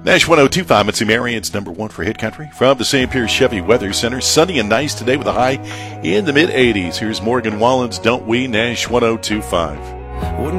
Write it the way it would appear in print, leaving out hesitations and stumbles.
Nash 102.5, it's Marion's number one for Hit Country. From the St. Pierre Chevy Weather Center, sunny and nice today with a high in the mid-80s. Here's Morgan Wallen's Don't We, Nash 102.5.